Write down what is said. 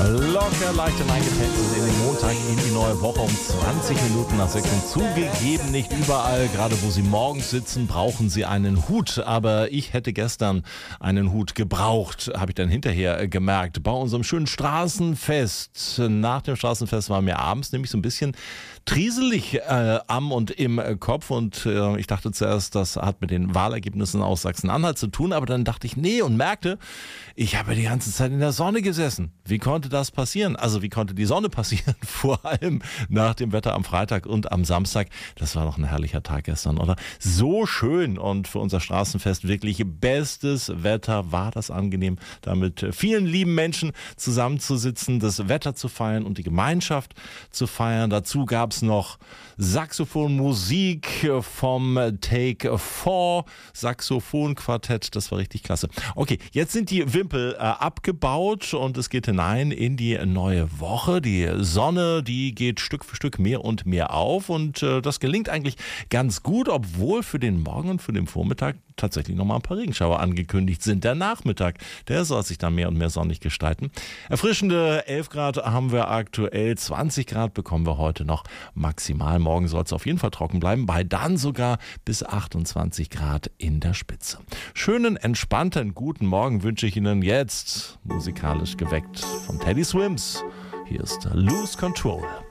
Locker, leicht und eingependelt in den Montag, in die neue Woche um 20 Minuten nach 6. Und zugegeben, nicht überall, gerade wo Sie morgens sitzen, brauchen Sie einen Hut. Aber ich hätte gestern einen Hut gebraucht, habe ich dann hinterher gemerkt. Bei unserem schönen Straßenfest. Nach dem Straßenfest war mir abends nämlich so ein bisschen trieselig am und im Kopf. Und ich dachte zuerst, das hat mit den Wahlergebnissen aus Sachsen-Anhalt zu tun. Aber dann dachte ich, nee, und merkte, ich habe die ganze Zeit in der Sonne gesessen. Wie konnte das passieren? Also wie konnte die Sonne passieren? Vor allem nach dem Wetter am Freitag und am Samstag. Das war doch ein herrlicher Tag gestern, oder? So schön und für unser Straßenfest wirklich bestes Wetter. War das angenehm, da mit vielen lieben Menschen zusammenzusitzen, das Wetter zu feiern und die Gemeinschaft zu feiern. Dazu gab es noch Saxophonmusik vom Take 4 Saxophonquartett. Das war richtig klasse. Okay, jetzt sind die Wimpel abgebaut und es geht hinein in die neue Woche. Die Sonne, die geht Stück für Stück mehr und mehr auf und das gelingt eigentlich ganz gut, obwohl für den Morgen und für den Vormittag tatsächlich nochmal ein paar Regenschauer angekündigt sind. Der Nachmittag, der soll sich dann mehr und mehr sonnig gestalten. Erfrischende 11 Grad haben wir aktuell, 20 Grad bekommen wir heute noch maximal. Morgen soll es auf jeden Fall trocken bleiben, bei dann sogar bis 28 Grad in der Spitze. Schönen, entspannten, guten Morgen wünsche ich Ihnen jetzt, musikalisch geweckt von Teddy Swims. Hier ist Lose Control.